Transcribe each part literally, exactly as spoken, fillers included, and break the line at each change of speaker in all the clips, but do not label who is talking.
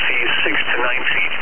seas six to nine feet.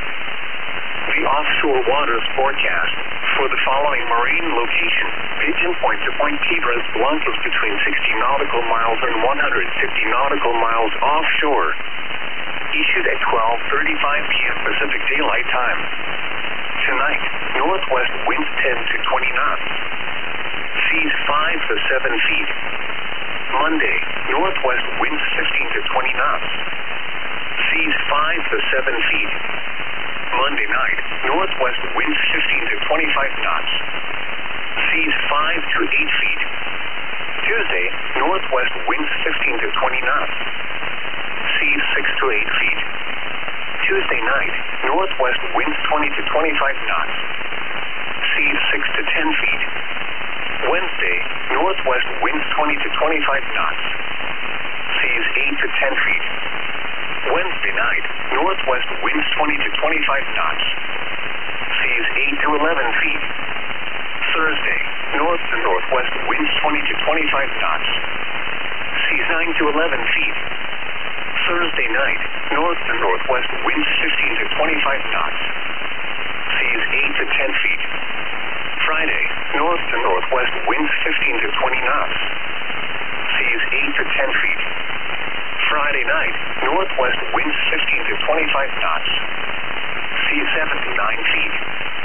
The offshore waters forecast for the following marine location: Pigeon Point to Point Piedras Blancas between sixty nautical miles and one hundred fifty nautical miles offshore. Issued at twelve thirty-five p m Pacific Daylight Time. Tonight, northwest winds ten to twenty knots. Seas five to seven feet. Monday, northwest winds fifteen to twenty knots. Seas five to seven feet. Monday night, northwest winds fifteen to twenty-five knots. Seas five to eight feet. Tuesday, northwest winds fifteen to twenty knots. Seas six to eight feet. Tuesday night, northwest winds twenty to twenty-five knots. Seas six to ten feet. Wednesday, northwest winds twenty to twenty-five knots. Seas eight to ten feet. Wednesday night, northwest winds twenty to twenty-five knots. Seas eight to eleven feet. Thursday, north to northwest winds twenty to twenty-five knots. Seas nine to eleven feet. Thursday night, north to northwest winds fifteen to twenty-five knots. Seas eight to ten feet. Friday, north to northwest winds fifteen to twenty knots. Seas eight to ten feet. Friday night, northwest winds fifteen to twenty-five knots. Seas seven to nine feet.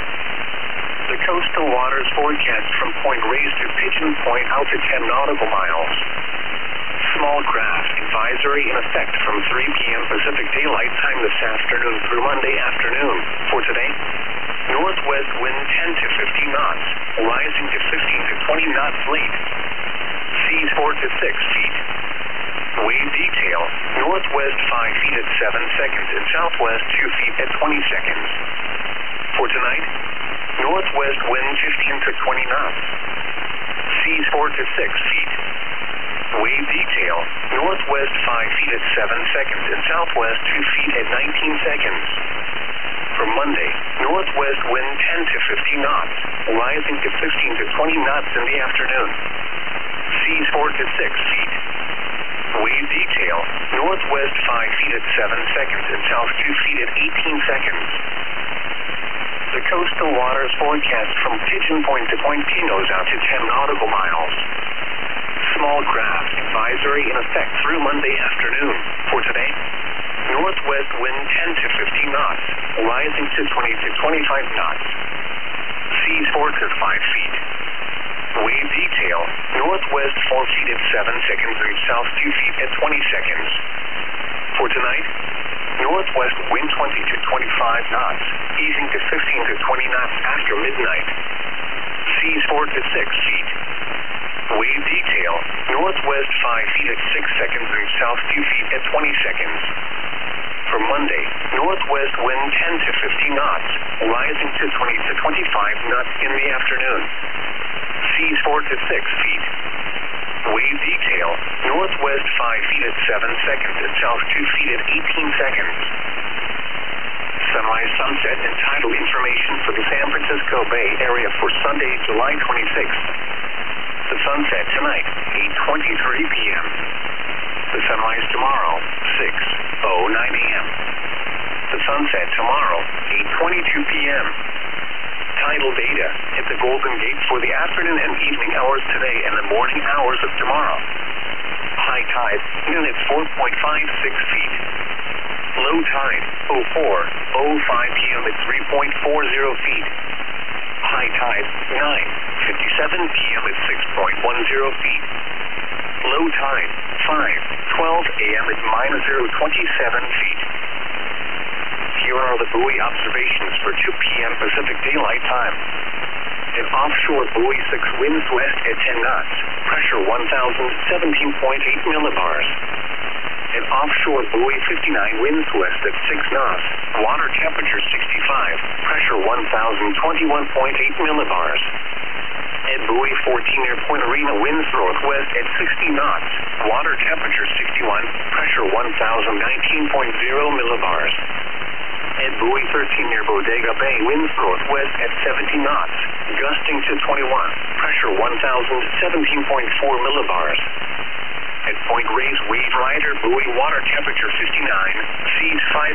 The coastal waters forecast from Point Reyes to Pigeon Point out to ten nautical miles. Small craft advisory in effect from three p m Pacific Daylight Time this afternoon through Monday afternoon. For today, northwest wind ten to fifteen knots, rising to fifteen to twenty knots late. Seas four to six feet. Wave detail, northwest five feet at seven seconds and southwest two feet at twenty seconds. For tonight, northwest wind fifteen to twenty knots. Seas four to six feet. Wave detail, northwest five feet at seven seconds and southwest two feet at nineteen seconds. For Monday, northwest wind ten to fifteen knots, rising to fifteen to twenty knots in the afternoon. Seas four to six feet. Wave detail, northwest five feet at seven seconds and south two feet at eighteen seconds. The coastal waters forecast from Pigeon Point to Point Pinos out to ten nautical miles. Small craft advisory in effect through Monday afternoon. For today, northwest wind ten to fifteen knots, rising to twenty to twenty-five knots. Seas four to five feet. Wave detail, northwest four feet at seven seconds and south two feet at twenty seconds. For tonight, northwest wind twenty to twenty-five knots, easing to fifteen to twenty knots after midnight. Seas four to six feet. Wave detail, northwest five feet at six seconds and south two feet at twenty seconds. For Monday, northwest wind ten to fifteen knots, rising to twenty to twenty-five knots in the afternoon. Seas four to six feet. Wave detail, northwest five feet at seven seconds and south two feet at eighteen seconds. Sunrise, sunset, and tidal information for the San Francisco Bay Area for Sunday, July twenty-sixth. The sunset tonight, eight twenty-three p m The sunrise tomorrow, six oh nine a m The sunset tomorrow, eight twenty-two p m Tidal data at the Golden Gate for the afternoon and evening hours today and the morning hours of tomorrow. High tide, noon at four point five six feet. Low tide, oh four oh five p m at three point four zero feet. High tide, nine fifty-seven p m at six point one zero feet. Low tide, five twelve a m at minus zero twenty-seven feet. Here are the buoy observations for two p m Pacific Daylight Time. An offshore buoy six winds west at ten knots, pressure one thousand seventeen point eight millibars. An offshore buoy fifty-nine winds west at six knots, water temperature sixty-five, pressure one thousand twenty-one point eight millibars. At buoy fourteen near Point Arena winds northwest at sixty knots, water temperature sixty-one, pressure one thousand nineteen point zero millibars. At buoy thirteen near Bodega Bay winds northwest at seventy knots, gusting to twenty-one, pressure one thousand seventeen point four millibars. At Point Reyes Wave Rider buoy water temperature fifty-nine, seas five